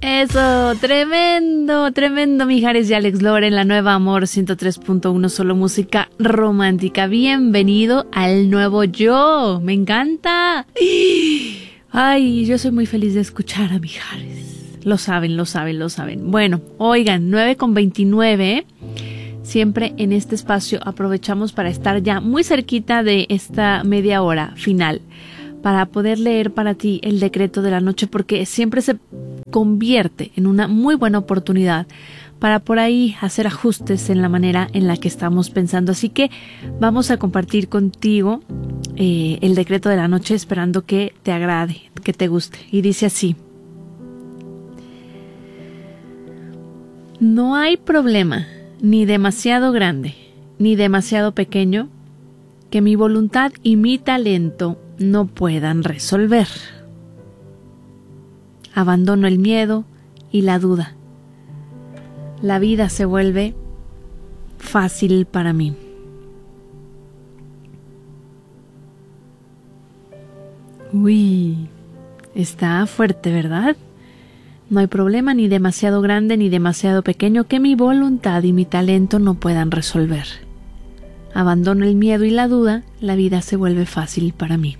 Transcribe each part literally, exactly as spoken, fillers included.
Eso, tremendo, tremendo, Mijares y Alex Lora en la nueva Amor ciento tres punto uno, solo música romántica. Bienvenido al nuevo yo, me encanta. Ay, yo soy muy feliz de escuchar a Mijares. Lo saben, lo saben, lo saben. Bueno, oigan, nueve con veintinueve. Siempre en este espacio aprovechamos para estar ya muy cerquita de esta media hora final, para poder leer para ti el decreto de la noche, porque siempre se convierte en una muy buena oportunidad para por ahí hacer ajustes en la manera en la que estamos pensando. Así que vamos a compartir contigo eh, el decreto de la noche, esperando que te agrade, que te guste. Y dice así: no hay problema, ni demasiado grande, ni demasiado pequeño, que mi voluntad y mi talento no puedan resolver. Abandono el miedo y la duda. La vida se vuelve fácil para mí. Uy, está fuerte, ¿verdad? No hay problema ni demasiado grande ni demasiado pequeño que mi voluntad y mi talento no puedan resolver. Abandono el miedo y la duda, la vida se vuelve fácil para mí.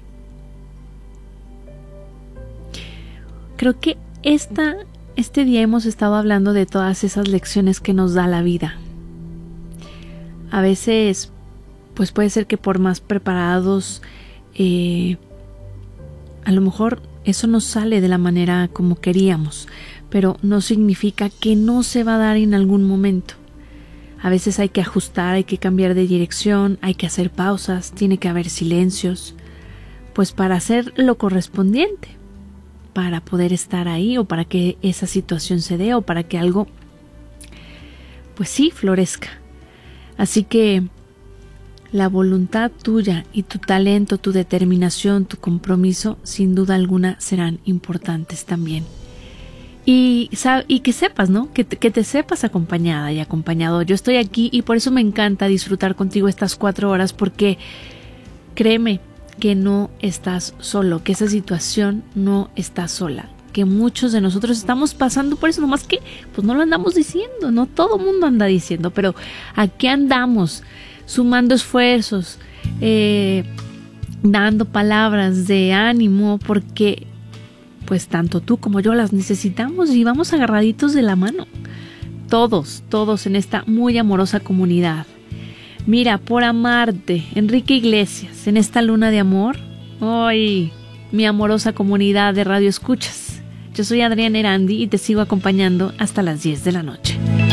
Creo que esta, este día hemos estado hablando de todas esas lecciones que nos da la vida. A veces, pues puede ser que por más preparados, eh, a lo mejor eso no sale de la manera como queríamos, pero no significa que no se va a dar en algún momento. A veces hay que ajustar, hay que cambiar de dirección, hay que hacer pausas, tiene que haber silencios, pues para hacer lo correspondiente, para poder estar ahí o para que esa situación se dé o para que algo, pues sí, florezca. Así que la voluntad tuya y tu talento, tu determinación, tu compromiso, sin duda alguna serán importantes también. Y, y que sepas, ¿no? Que te, que te sepas acompañada y acompañado. Yo estoy aquí y por eso me encanta disfrutar contigo estas cuatro horas, porque créeme que no estás solo, que esa situación no está sola, que muchos de nosotros estamos pasando por eso, nomás que pues no lo andamos diciendo, no todo el mundo anda diciendo, pero aquí andamos sumando esfuerzos, eh, dando palabras de ánimo, porque pues tanto tú como yo las necesitamos y vamos agarraditos de la mano, todos, todos en esta muy amorosa comunidad. Mira, por amarte, Enrique Iglesias, en esta luna de amor, hoy mi amorosa comunidad de Radio Escuchas. Yo soy Adriana Erandi y te sigo acompañando hasta las diez de la noche.